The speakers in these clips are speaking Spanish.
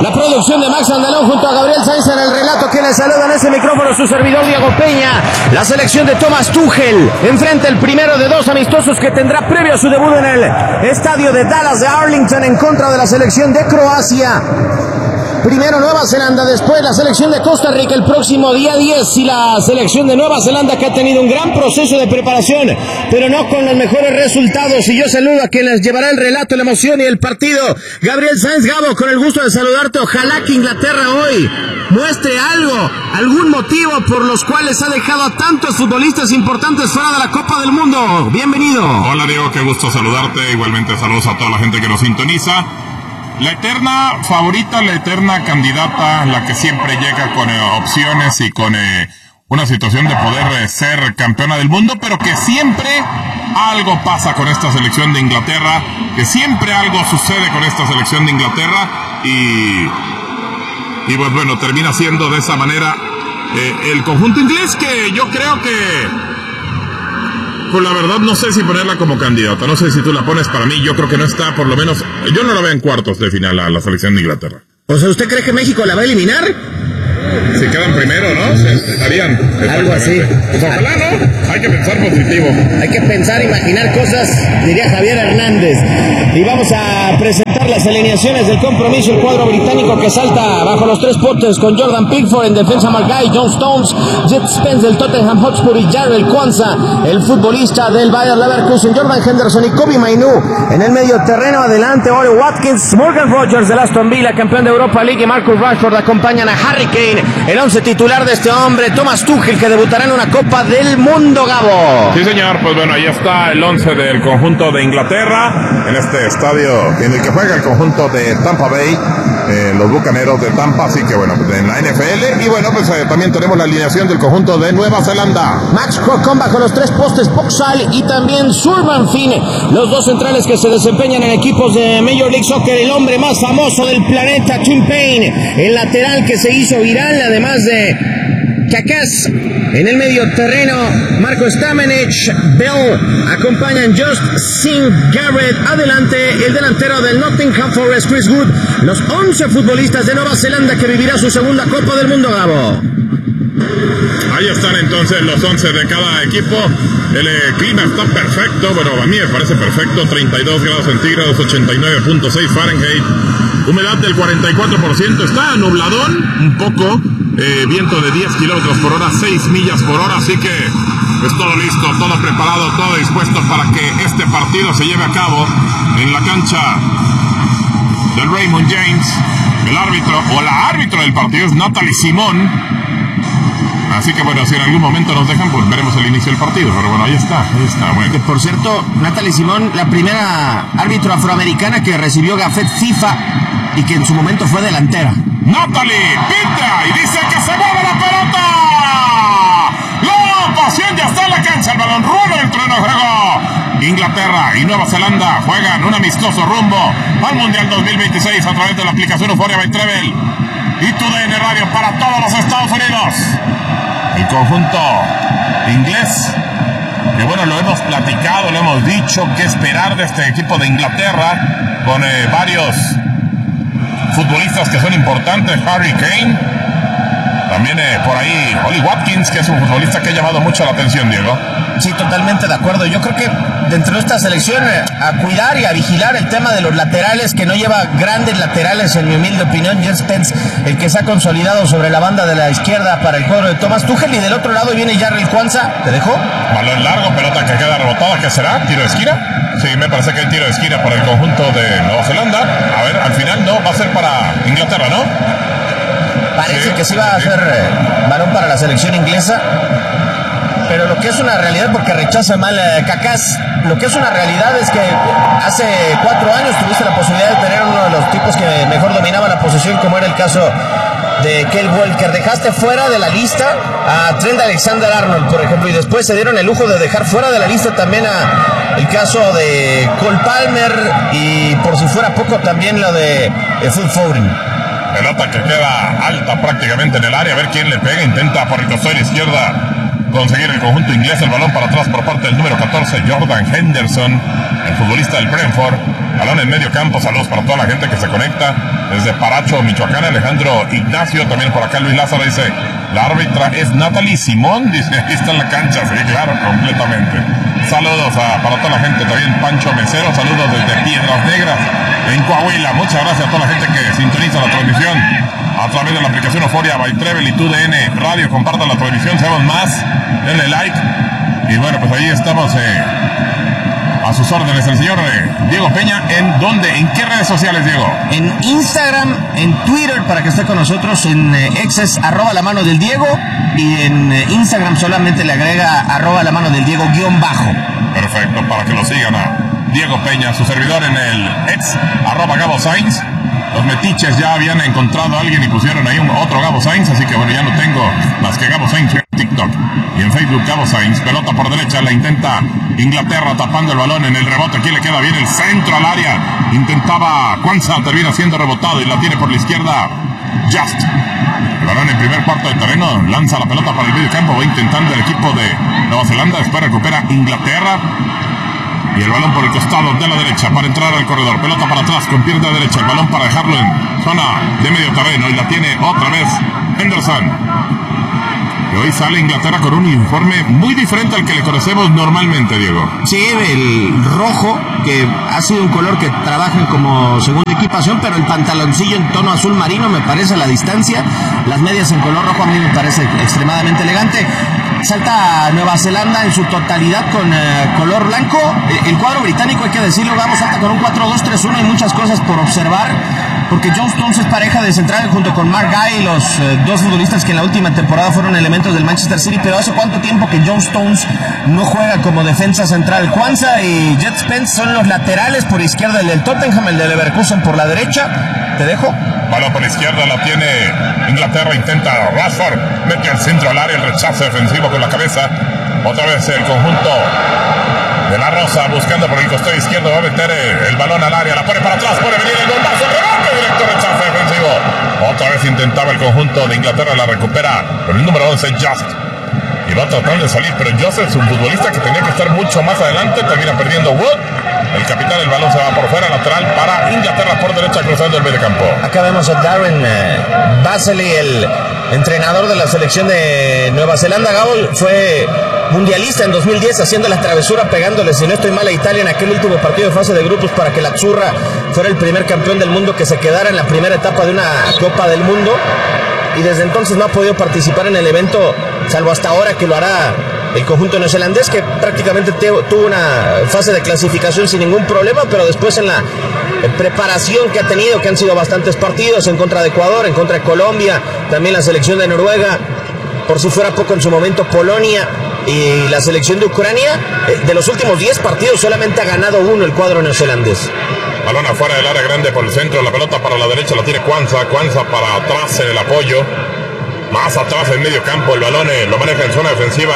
La producción de Max Andalón junto a Gabriel Sainz en el relato, que le saluda en ese micrófono su servidor Diego Peña. La selección de Thomas Tuchel enfrenta el primero de dos amistosos que tendrá previo a su debut en el estadio de Dallas de Arlington en contra de la selección de Croacia. Primero Nueva Zelanda, después la selección de Costa Rica el próximo día 10 y la selección de Nueva Zelanda, que ha tenido un gran proceso de preparación, pero no con los mejores resultados. Y yo saludo a quien les llevará el relato, la emoción y el partido. Gabriel Sainz. Gabo, con el gusto de saludarte. Ojalá que Inglaterra hoy muestre algún motivo por los cuales ha dejado a tantos futbolistas importantes fuera de la Copa del Mundo. Bienvenido. Hola Diego, qué gusto saludarte. Igualmente saludos a toda la gente que nos sintoniza. La eterna favorita, la eterna candidata, la que siempre llega con opciones y con una situación de poder ser campeona del mundo, pero que siempre algo pasa con esta selección de Inglaterra, que siempre algo sucede con esta selección de Inglaterra y pues bueno, termina siendo de esa manera el conjunto inglés, que yo creo que... Pues la verdad no sé si ponerla como candidata, no sé si tú la pones. Para mí yo creo que no está, por lo menos, yo no la veo en cuartos de final a la selección de Inglaterra. O sea, ¿usted cree que México la va a eliminar? Si quedan primero, ¿no? Estarían. Algo así. Pues ojalá, ¿no? Hay que pensar positivo. Hay que pensar, imaginar cosas, diría Javier Hernández. Y vamos a presentar las alineaciones del compromiso. El cuadro británico que salta bajo los tres potes con Jordan Pickford en defensa, Margay, John Stones, Jet Spence del Tottenham Hotspur y Jarrell Quansah, el futbolista del Bayer Leverkusen, Jordan Henderson y Kobbie Mainoo en el medio terreno. Adelante Ollie Watkins, Morgan Rogers del Aston Villa, campeón de Europa League, y Marcus Rashford acompañan a Harry Kane. El once titular de este hombre, Thomas Tuchel, que debutará en una Copa del Mundo, Gabo. Sí, señor, pues bueno, ahí está el once del conjunto de Inglaterra, en este estadio en el que juega el conjunto de Tampa Bay, los Bucaneros de Tampa, así que bueno, pues en la NFL. Y bueno, pues también tenemos la alineación del conjunto de Nueva Zelanda. Max Crocombe bajo los tres postes, Boxall y también Surban Finn, los dos centrales que se desempeñan en equipos de Major League Soccer. El hombre más famoso del planeta, Tim Payne, el lateral que se hizo viral, además de Kakas. En el medio terreno, Marco Stamenich, Bell, acompañan Just Singh Garrett. Adelante, el delantero del Nottingham Forest, Chris Wood. Los 11 futbolistas de Nueva Zelanda que vivirá su segunda Copa del Mundo, Gabo. Ahí están entonces los 11 de cada equipo. El clima está perfecto, bueno, a mí me parece perfecto. 32 grados centígrados, 89.6 Fahrenheit. Humedad del 44%, está nubladón un poco, viento de 10 kilómetros por hora, 6 millas por hora, así que es todo listo, todo preparado, todo dispuesto para que este partido se lleve a cabo en la cancha del Raymond James. El árbitro, o la árbitro del partido, es Natalie Simón. Así que bueno, si en algún momento nos dejan, pues veremos el inicio del partido. Pero bueno, ahí está, bueno. Que por cierto, Natalie Simón, la primera árbitro afroamericana que recibió gafet FIFA y que en su momento fue delantera. Natalie pita y dice que se mueve la pelota. La pasión ya está en la cancha, el balón rueda en el terreno de juego. Inglaterra y Nueva Zelanda juegan un amistoso rumbo al Mundial 2026 a través de la aplicación Euphoria by Trevel y TUDN Radio para todos los Estados Unidos. El conjunto inglés, que bueno, lo hemos platicado, lo hemos dicho, qué esperar de este equipo de Inglaterra, con varios futbolistas que son importantes. Harry Kane, también por ahí Ollie Watkins, que es un futbolista que ha llamado mucho la atención, Diego. Sí, totalmente de acuerdo. Yo creo que dentro de esta selección a cuidar y a vigilar el tema de los laterales, que no lleva grandes laterales en mi humilde opinión. Jet Spence, el que se ha consolidado sobre la banda de la izquierda para el cuadro de Thomas Tuchel, y del otro lado viene Jarrell Quansah. ¿Te dejó? Balón largo, pelota que queda rebotada. ¿Qué será? ¿Tiro de esquina? Sí, me parece que hay tiro de esquina para el conjunto de Nueva Zelanda. A ver, al final no, va a ser para Inglaterra, ¿no? Parece que sí va a ser balón para la selección inglesa. Pero lo que es una realidad, porque rechaza mal Kakas, lo que es una realidad es que hace 4 años tuviste la posibilidad de tener uno de los tipos que mejor dominaba la posesión, como era el caso de Kyle Walker. Dejaste fuera de la lista a Trent Alexander-Arnold, por ejemplo, y después se dieron el lujo de dejar fuera de la lista también a el caso de Cole Palmer, y por si fuera poco también lo de Phil Foden. Pelota que queda alta prácticamente en el área, a ver quién le pega, intenta por el costado de la izquierda conseguir el conjunto inglés, el balón para atrás por parte del número 14, Jordan Henderson, el futbolista del Brentford. Balón en medio campo, saludos para toda la gente que se conecta. Desde Paracho, Michoacán, Alejandro Ignacio. También por acá Luis Lázaro dice, la árbitra es Natalie Simón. Dice, ahí está en la cancha. Sí, claro, completamente. Saludos para toda la gente. También Pancho Mesero. Saludos desde Piedras Negras, en Coahuila. Muchas gracias a toda la gente que sintoniza la transmisión a través de la aplicación Euforia by Travel y TUDN Radio. Compartan la transmisión, seamos más, denle like. Y bueno, pues ahí estamos a sus órdenes. El señor Diego Peña, ¿en dónde? ¿En qué redes sociales, Diego? En Instagram, en Twitter, para que esté con nosotros, en X es @lamanodel_Diego, y en Instagram solamente le agrega @lamanodel_Diego _. Perfecto, para que lo sigan a Diego Peña, su servidor en el X, @Gabo Sainz. Los metiches ya habían encontrado a alguien y pusieron ahí otro Gabo Sainz, así que bueno, ya no tengo más que Gabo Sainz en TikTok y en Facebook. Gabo Sainz, pelota por derecha, la intenta Inglaterra tapando el balón en el rebote. Aquí le queda bien el centro al área. Intentaba Kwanza, termina siendo rebotado y la tiene por la izquierda Just. El balón en primer cuarto de terreno, lanza la pelota para el medio campo, va intentando el equipo de Nueva Zelanda, después recupera Inglaterra. Y el balón por el costado de la derecha para entrar al corredor. Pelota para atrás con pierna derecha. El balón para dejarlo en zona de medio terreno. Y la tiene otra vez Henderson. Y hoy sale Inglaterra con un uniforme muy diferente al que le conocemos normalmente, Diego. Sí, el rojo, que ha sido un color que trabajan como segunda equipación, pero el pantaloncillo en tono azul marino me parece a la distancia. Las medias en color rojo a mí me parece extremadamente elegante. Salta Nueva Zelanda en su totalidad con color blanco. El cuadro británico, hay que decirlo, salta con un 4-2-3-1. Hay muchas cosas por observar, porque John Stones es pareja de central junto con Mark Guy, los dos futbolistas que en la última temporada fueron elementos del Manchester City. Pero ¿hace cuánto tiempo que John Stones no juega como defensa central? Kwanza y Jet Spence son los laterales. Por izquierda el del Tottenham, el del Leverkusen por la derecha. Te dejo. Balón por izquierda, la tiene Inglaterra, intenta Rashford, mete al centro al área, el rechazo defensivo con la cabeza. Otra vez el conjunto de la Rosa buscando por el costado izquierdo, va a meter el balón al área, la pone para atrás, puede venir el bombazo, rebote directo, rechazo defensivo. Otra vez intentaba el conjunto de Inglaterra, la recupera con el número 11, Just. Y va tratando de salir, pero Just es un futbolista que tenía que estar mucho más adelante, termina perdiendo Wood. El capitán, el balón se va por fuera, lateral para Inglaterra por derecha, cruzando el medio campo. Acá vemos a Darren Basley, el entrenador de la selección de Nueva Zelanda. Gabo fue mundialista en 2010, haciendo la travesura, pegándole, si no estoy mal, a Italia en aquel último partido de fase de grupos para que la Azzurra fuera el primer campeón del mundo que se quedara en la primera etapa de una Copa del Mundo. Y desde entonces no ha podido participar en el evento, salvo hasta ahora que lo hará el conjunto neozelandés, que prácticamente tuvo una fase de clasificación sin ningún problema, pero después en la preparación que ha tenido, que han sido bastantes partidos en contra de Ecuador, en contra de Colombia, también la selección de Noruega, por si fuera poco en su momento Polonia y la selección de Ucrania, de los últimos 10 partidos solamente ha ganado uno el cuadro neozelandés. Balón afuera del área grande por el centro, la pelota para la derecha la tiene Kwanza para atrás en el apoyo. Más atrás en medio campo, el balón lo maneja en zona defensiva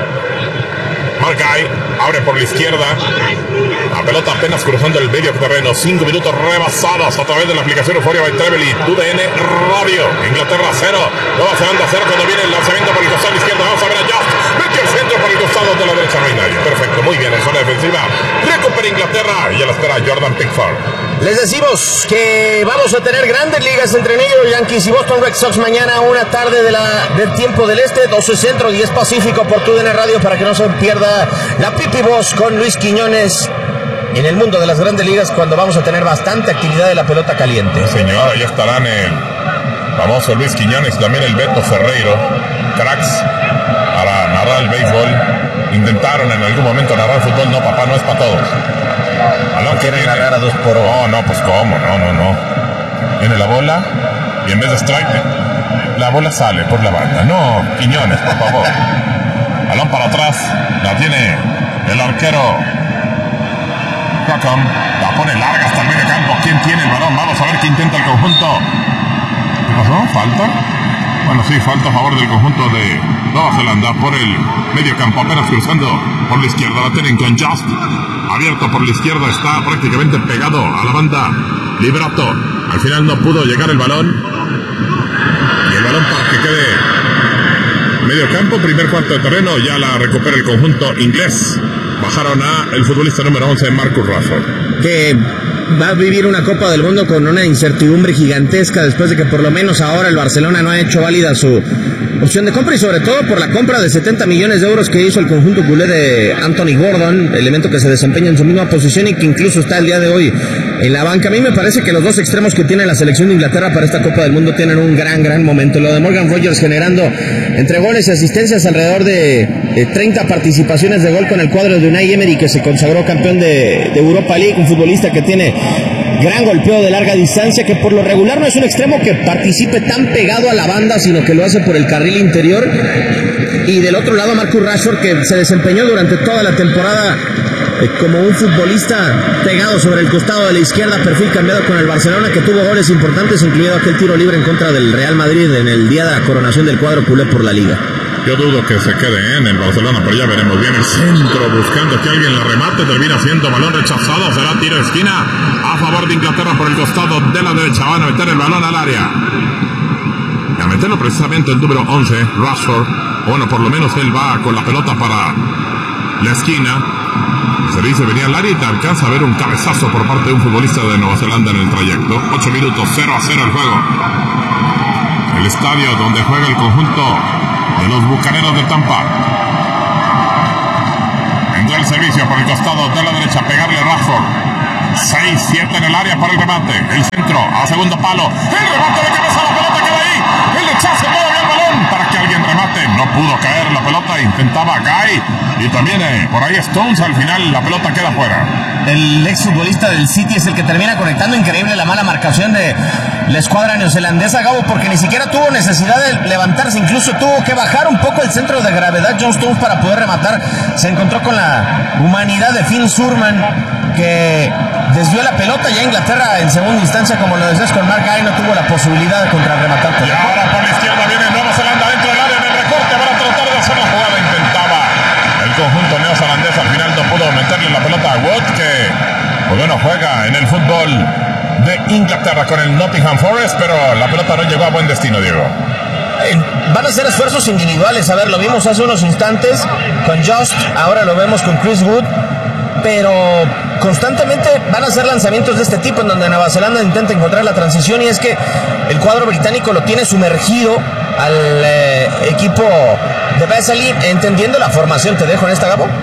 Mark Guy, abre por la izquierda. La pelota apenas cruzando el medio terreno. 5 minutos rebasados a través de la aplicación Euforia by Travel y TUDN Radio. Inglaterra 0, Nueva Zelanda 0 cuando viene el lanzamiento por el costado izquierdo. Vamos a ver a Just. Mete el centro por el costado de la derecha, no hay nadie. Perfecto, muy bien en zona defensiva. Recupera Inglaterra y ya la espera Jordan Pickford. Les decimos que vamos a tener grandes ligas entre New York Yankees y Boston Red Sox mañana, una tarde del tiempo del este, 12 centro, 10 pacífico por TUDN Radio, para que no se pierda la Pipi Boss con Luis Quiñones en el mundo de las grandes ligas, cuando vamos a tener bastante actividad de la pelota caliente. Señora, ya estarán el famoso Luis Quiñones y también el Beto Ferreiro, cracks para narrar el béisbol. Intentaron en algún momento narrar fútbol, no papá, no es para todos. No quieren narrar a 2 por 1. No, pues cómo, no. Viene la bola y en vez de strike, la bola sale por la banda. No, Quiñones, por favor. Balón para atrás, la tiene el arquero Crockham, la pone larga hasta el medio campo. ¿Quién tiene el balón? Vamos a ver qué intenta el conjunto. ¿Qué pasó? ¿Falta? Bueno, sí, falta a favor del conjunto de Nueva Zelanda por el medio campo, apenas cruzando por la izquierda. La tienen con Just, abierto por la izquierda, está prácticamente pegado a la banda Liberato. Al final no pudo llegar el balón. Y el balón para que quede medio campo, primer cuarto de terreno, ya la recupera el conjunto inglés. Bajaron a el futbolista número 11, Marcus Rashford. Que va a vivir una Copa del Mundo con una incertidumbre gigantesca después de que por lo menos ahora el Barcelona no ha hecho válida su opción de compra y sobre todo por la compra de 70 millones de euros que hizo el conjunto culé de Anthony Gordon, elemento que se desempeña en su misma posición y que incluso está el día de hoy en la banca. A mí me parece que los dos extremos que tiene la selección de Inglaterra para esta Copa del Mundo tienen un gran momento. Lo de Morgan Rogers generando entre goles y asistencias alrededor de 30 participaciones de gol con el cuadro de Unai Emery, que se consagró campeón de Europa League, un futbolista que tiene gran golpeo de larga distancia, que por lo regular no es un extremo que participe tan pegado a la banda, sino que lo hace por el carril interior. Y del otro lado Marcus Rashford, que se desempeñó durante toda la temporada como un futbolista pegado sobre el costado de la izquierda, perfil cambiado con el Barcelona, que tuvo goles importantes, incluido aquel tiro libre en contra del Real Madrid en el día de la coronación del cuadro culé por la Liga. Yo dudo que se quede en el Barcelona, pero ya veremos. Bien el centro, buscando que alguien la remate, termina siendo balón rechazado, será tiro de esquina a favor de Inglaterra por el costado de la derecha. Van a meter el balón al área. Y a meterlo precisamente el número 11, Rashford. Bueno, por lo menos él va con la pelota para la esquina. El servicio venía al área y te alcanza a ver un cabezazo por parte de un futbolista de Nueva Zelanda en el trayecto. 8 minutos, 0-0 el juego. El estadio donde juega el conjunto de los Bucaneros de Tampa. Entró el servicio por el costado de la derecha, pegarle Rashford. 6-7 en el área para el remate. El centro a segundo palo. El remate de cabeza, la pelota queda ahí. El rechazo todavía el balón para que alguien remate. No pudo caer la pelota, intentaba Guy. Y también por ahí Stones, al final la pelota queda fuera. El exfutbolista del City es el que termina conectando. Increíble la mala marcación de la escuadra neozelandesa, Gabo, porque ni siquiera tuvo necesidad de levantarse, incluso tuvo que bajar un poco el centro de gravedad John Stones para poder rematar. Se encontró con la humanidad de Finn Surman, que desvió la pelota. Ya Inglaterra en segunda instancia, como lo decías con Mark Guy, no tuvo la posibilidad de contrarrematar. Y ahora por la izquierda viene Nueva Zelanda dentro del área en el recorte para tratar de hacer la jugada. Intentaba el conjunto neozelandés, al final no pudo meterle la pelota a Wood, que pues bueno, juega en el fútbol de Inglaterra con el Nottingham Forest, pero la pelota no llegó a buen destino, Diego. Van a ser esfuerzos individuales. A ver, lo vimos hace unos instantes con Just, ahora lo vemos con Chris Wood, pero constantemente van a ser lanzamientos de este tipo en donde Nueva Zelanda intenta encontrar la transición, y es que el cuadro británico lo tiene sumergido al equipo de Vesely, entendiendo la formación. Te dejo en esta, Gabo.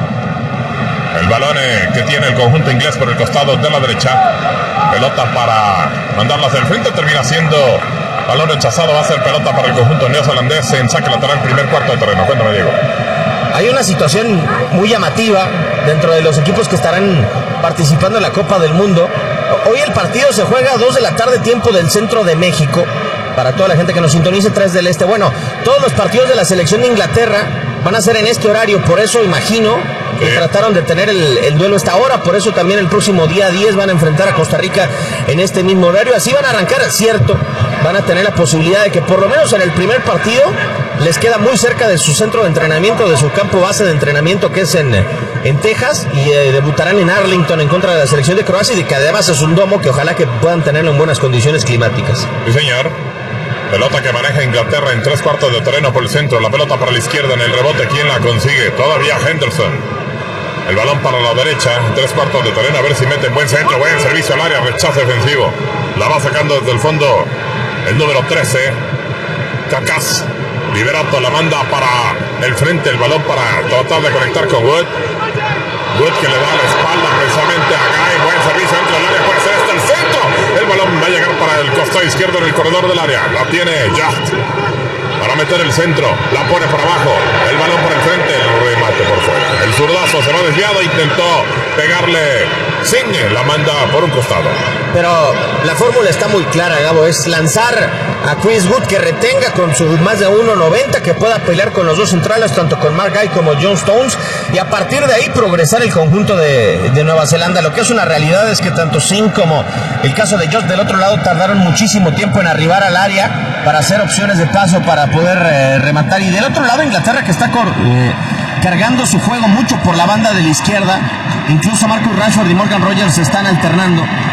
El balón que tiene el conjunto inglés por el costado de la derecha. Pelota para mandarla hacia el frente. Termina siendo balón rechazado. Va a ser pelota para el conjunto neozelandés en saque lateral, primer cuarto de terreno. Cuéntame, Diego. Hay una situación muy llamativa dentro de los equipos que estarán participando en la Copa del Mundo. Hoy el partido se juega a 2 de la tarde, tiempo del centro de México. Para toda la gente que nos sintonice, 3 del este. Bueno, todos los partidos de la selección de Inglaterra van a ser en este horario, por eso imagino que trataron de tener el duelo a esta hora. Por eso también el próximo día 10 van a enfrentar a Costa Rica en este mismo horario. Así van a arrancar, cierto, van a tener la posibilidad de que por lo menos en el primer partido les queda muy cerca de su centro de entrenamiento, de su campo base de entrenamiento, que es en Texas, y debutarán en Arlington en contra de la selección de Croacia, y que además es un domo que ojalá que puedan tenerlo en buenas condiciones climáticas. Sí, señor. Pelota que maneja Inglaterra en 3 cuartos de terreno por el centro. La pelota para la izquierda en el rebote. ¿Quién la consigue? Todavía Henderson. El balón para la derecha en 3 cuartos de terreno. A ver si mete buen centro, buen servicio al área. Rechazo defensivo. La va sacando desde el fondo el número 13. Cacas. Liberato la manda para el frente. El balón para tratar de conectar con Wood. Wood que le da la espalda precisamente a Guy. Buen servicio dentro del área. Puede ser hasta el centro. El balón va a llegar para el costado izquierdo en el corredor del área. La tiene Just para meter el centro. La pone por abajo. El balón por el frente. El remate por fuera. El zurdazo se va desviado. Intentó pegarle Signe. La manda por un costado. Pero la fórmula está muy clara, Gabo. Es lanzar a Chris Wood, que retenga con su más de 1.90, que pueda pelear con los dos centrales, tanto con Mark Guy como John Stones, y a partir de ahí progresar el conjunto de Nueva Zelanda. Lo que es una realidad es que tanto Singh como el caso de Josh del otro lado tardaron muchísimo tiempo en arribar al área para hacer opciones de paso para poder rematar. Y del otro lado Inglaterra, que está cargando su juego mucho por la banda de la izquierda. Incluso Marcus Rashford y Morgan Rogers se están alternando.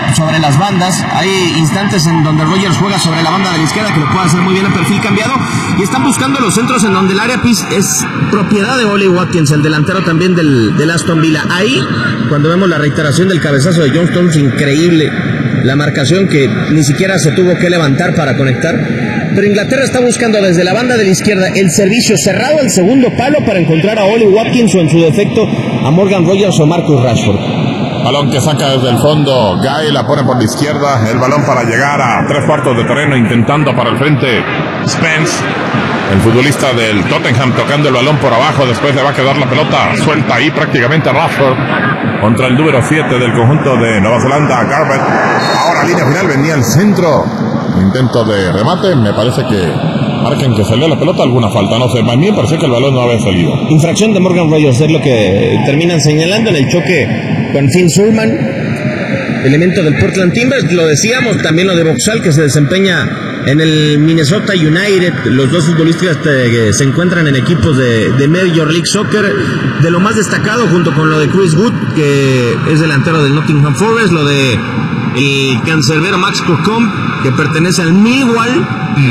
sobre las bandas. Hay instantes en donde Rodgers juega sobre la banda de la izquierda, que lo puede hacer muy bien a perfil cambiado, y están buscando los centros en donde el área es propiedad de Ollie Watkins, el delantero también del Aston Villa. Ahí, cuando vemos la reiteración del cabezazo de John Stones, increíble la marcación, que ni siquiera se tuvo que levantar para conectar. Pero Inglaterra está buscando desde la banda de la izquierda el servicio cerrado al segundo palo para encontrar a Ollie Watkins, o en su defecto a Morgan Rogers o Marcus Rashford. Balón que saca desde el fondo, Guy la pone por la izquierda, el balón para llegar a 3/4 de terreno, intentando para el frente Spence, el futbolista del Tottenham, tocando el balón por abajo. Después le va a quedar la pelota suelta ahí prácticamente a Rashford contra el número 7 del conjunto de Nueva Zelanda, Garbutt. Ahora línea final, venía el centro, intento de remate, me parece que marquen que salió la pelota, alguna falta, no sé, a mí me parece que el balón no había salido. Infracción de Morgan Rogers es lo que terminan señalando en el choque con Finn Surman, elemento del Portland Timbers. Lo decíamos, también lo de Boxall, que se desempeña en el Minnesota United. Los dos futbolistas que se encuentran en equipos de Major League Soccer. De lo más destacado, junto con lo de Chris Wood, que es delantero del Nottingham Forest, lo de el cancerbero Max Crocombe, que pertenece al Millwall,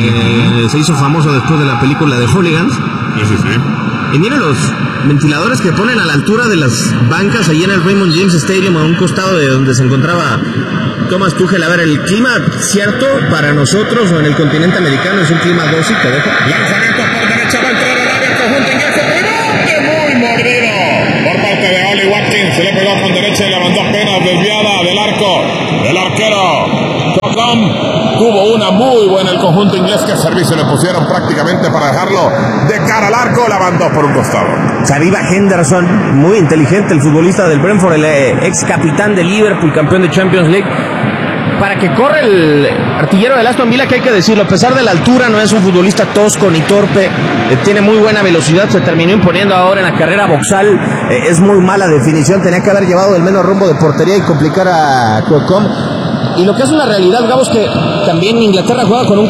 se hizo famoso después de la película de Hooligans. Sí. Y miren los ventiladores que ponen a la altura de las bancas allí en el Raymond James Stadium, a un costado de donde se encontraba Thomas Tuchel. A ver, el clima, cierto, para nosotros o en el continente americano es un clima dócil, te dejo. Lanzamiento por derecha, va a entrar al área, conjunto inglés, muy mordido por parte de Ollie Watkins. Se le pegó con derecha y la mandó apenas desviada del arco del arquero Crocombe. Tuvo una muy buena el conjunto inglés, que servicio le pusieron prácticamente para dejarlo de cara al arco, la mandó por un costado. Saliba Henderson, muy inteligente, el futbolista del Brentford, el ex capitán de Liverpool, campeón de Champions League, para que corre el artillero del Aston Villa, que hay que decirlo, a pesar de la altura, no es un futbolista tosco ni torpe, tiene muy buena velocidad, se terminó imponiendo ahora en la carrera Boxall, es muy mala definición, tenía que haber llevado el menos rumbo de portería y complicar a Crocombe. Y lo que es una realidad, Gabo, es que también Inglaterra juega con un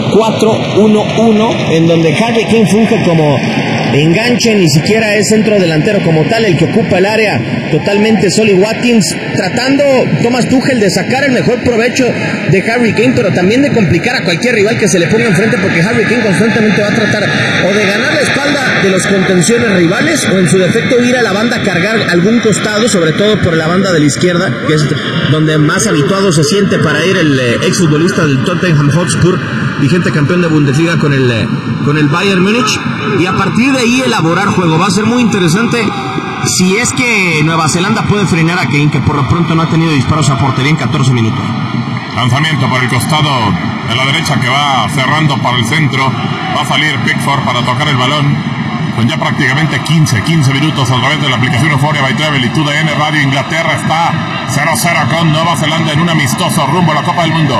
4-4-1-1, en donde Harry Kane funge como enganche, ni siquiera es centro delantero como tal el que ocupa el área, totalmente Ollie Watkins, tratando Thomas Tuchel de sacar el mejor provecho de Harry Kane, pero también de complicar a cualquier rival que se le ponga enfrente, porque Harry Kane constantemente va a tratar o de ganar la espalda de los contenciones rivales, o en su defecto ir a la banda a cargar algún costado, sobre todo por la banda de la izquierda, que es donde más habituado se siente para ir el exfutbolista del Tottenham Hotspur, vigente campeón de Bundesliga con el Bayern Múnich, y a partir de ahí elaborar juego. Va a ser muy interesante si es que Nueva Zelanda puede frenar a Kane, que por lo pronto no ha tenido disparos a portería en 14 minutos. Lanzamiento por el costado de la derecha, que va cerrando para el centro. Va a salir Pickford para tocar el balón con ya prácticamente 15 minutos a través de la aplicación Euphoria by Travel y TUDN Radio. Inglaterra está 0-0 con Nueva Zelanda en un amistoso rumbo a la Copa del Mundo.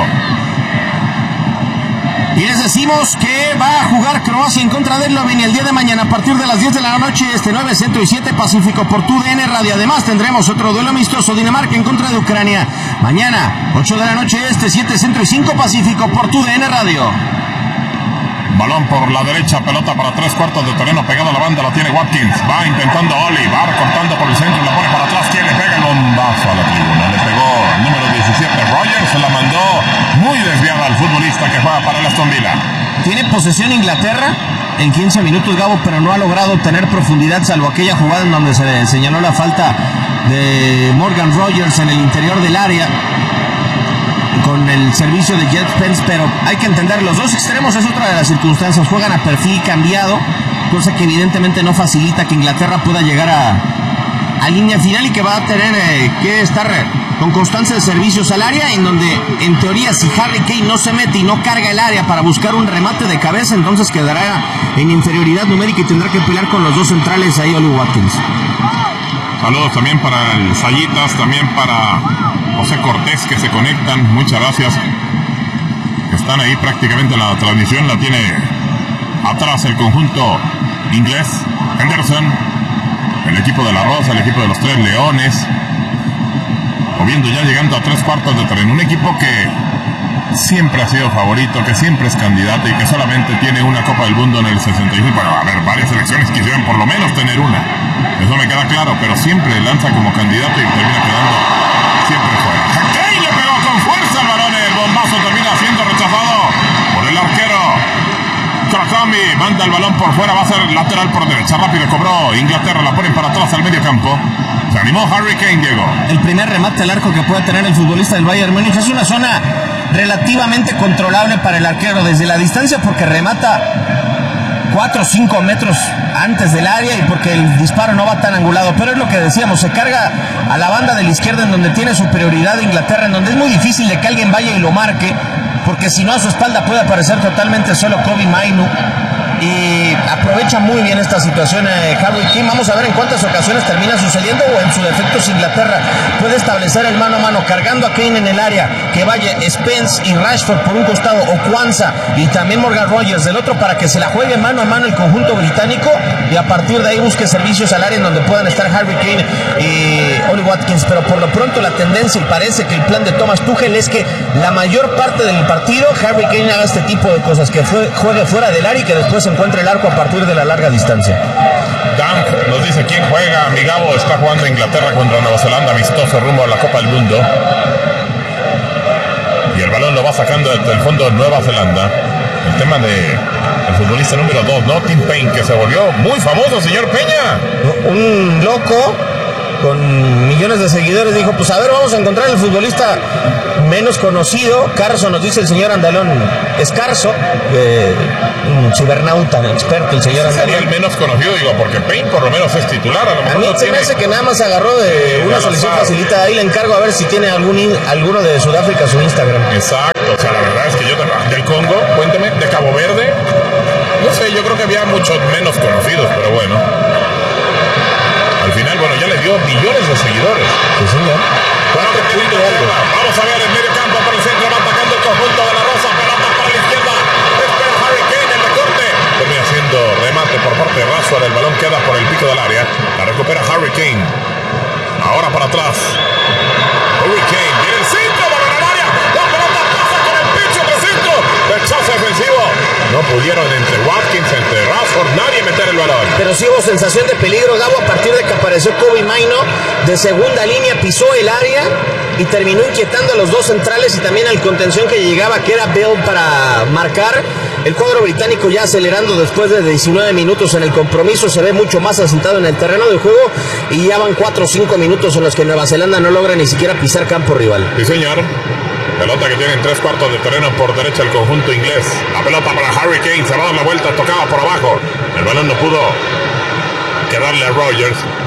Y les decimos que va a jugar Croacia en contra de Eslovenia el día de mañana a partir de las 10 de la noche, 9 Centro y 7 Pacífico, por TUDN Radio. Además tendremos otro duelo amistoso, Dinamarca en contra de Ucrania, mañana 8 de la noche 7 Centro y 5 Pacífico, por TUDN Radio. Balón por la derecha, pelota para 3/4 de terreno, pegado a la banda, la tiene Watkins, va intentando Ollie, va cortando por el centro, la pone para atrás, ¿quién le pega? El bombazo a la tribuna, le pegó el número 17 Rogers, se la mandó muy desviada al futbolista que juega para el Aston Villa. Tiene posesión Inglaterra en 15 minutos, Gabo, pero no ha logrado tener profundidad, salvo aquella jugada en donde se le señaló la falta de Morgan Rogers en el interior del área con el servicio de Jet Spence. Pero hay que entender, los dos extremos es otra de las circunstancias, juegan a perfil cambiado, cosa que evidentemente no facilita que Inglaterra pueda llegar a línea final, y que va a tener que estar con constancia de servicios al área, en donde en teoría si Harry Kane no se mete y no carga el área para buscar un remate de cabeza, entonces quedará en inferioridad numérica y tendrá que pelear con los dos centrales ahí, Ollie Watkins. Saludos también para el Sayitas, también para José Cortés, que se conectan, muchas gracias. Están ahí prácticamente en la transmisión, la tiene atrás el conjunto inglés, Henderson, el equipo de la Rosa, el equipo de los Tres Leones, o viendo ya llegando a 3/4 de terreno, un equipo que siempre ha sido favorito, que siempre es candidato y que solamente tiene una Copa del Mundo en el 66. Bueno, a ver, varias selecciones quisieran por lo menos tener una, eso me queda claro, pero siempre lanza como candidato y termina quedando siempre fuera. Kane le pegó Brady manda el balón por fuera, va a ser lateral por derecha. Rápido cobró Inglaterra, la ponen para atrás al medio campo. Se animó Harry Kane, Diego. El primer remate al arco que puede tener el futbolista del Bayern Múnich. Es una zona relativamente controlable para el arquero desde la distancia porque remata 4 o 5 metros antes del área y porque el disparo no va tan angulado, pero es lo que decíamos, se carga a la banda de la izquierda en donde tiene superioridad Inglaterra, en donde es muy difícil de que alguien vaya y lo marque, porque si no a su espalda puede aparecer totalmente solo Kobbie Mainoo, y aprovecha muy bien esta situación Harry Kane. Vamos a ver en cuántas ocasiones termina sucediendo, o en su defecto si Inglaterra puede establecer el mano a mano cargando a Kane en el área, que vaya Spence y Rashford por un costado, o Kwanzaa y también Morgan Rogers del otro, para que se la juegue mano a mano el conjunto británico, y a partir de ahí busque servicios al área en donde puedan estar Harry Kane y Ollie Watkins. Pero por lo pronto la tendencia, y parece que el plan de Thomas Tuchel, es que la mayor parte del partido Harry Kane haga este tipo de cosas, que juegue fuera del área y que después encuentre el arco a partir de la larga distancia. Dan nos dice quién juega. Mi Gabo, está jugando Inglaterra contra Nueva Zelanda, amistoso rumbo a la Copa del Mundo. Y el balón lo va sacando desde el fondo de Nueva Zelanda. El tema de el futbolista número 2, ¿no? Tim Payne, que se volvió muy famoso, señor Peña. Un loco con millones de seguidores dijo, pues a ver, vamos a encontrar el futbolista menos conocido. Carso, nos dice el señor Andalón Escarzo, un cibernauta experto, el señor Andalón. Sería el menos conocido, digo, porque Payne por lo menos es titular. A mí se me hace que nada más se agarró de una selección facilita. Ahí le encargo a ver si tiene alguno de Sudáfrica su Instagram. Exacto, o sea, la verdad es que yo del Congo, cuénteme, de Cabo Verde, no sé, yo creo que había muchos menos conocidos, pero bueno. Al final, bueno, ya le dio millones de seguidores. Sí, señor. Vamos a ver el medio campo por el centro, va atacando el conjunto de la Rosa, pelota para la izquierda. Espera Harry Kane, el recorte. Termina haciendo remate por parte de Rashford, el balón queda por el pico del área. La recupera Harry Kane. Ahora para atrás. Harry Kane, viene el centro, balón al área. La pelota pasa con el pincho de centro. Rechazo defensivo. No pudieron entre Watkins, entre Rashford, nadie meter el balón. Pero sí hubo sensación de peligro, Gabo, a partir de que apareció Kobbie Mainoo de segunda línea, pisó el área y terminó inquietando a los dos centrales y también al contención que llegaba, que era Bell, para marcar. El cuadro británico ya acelerando después de 19 minutos en el compromiso, se ve mucho más asentado en el terreno de juego, y ya van 4 o 5 minutos en los que Nueva Zelanda no logra ni siquiera pisar campo rival. Sí, señor. Pelota que tiene en 3/4 de terreno por derecha el conjunto inglés. La pelota para Harry Kane, se va a dar la vuelta, tocaba por abajo. El balón no pudo quedarle a Rogers.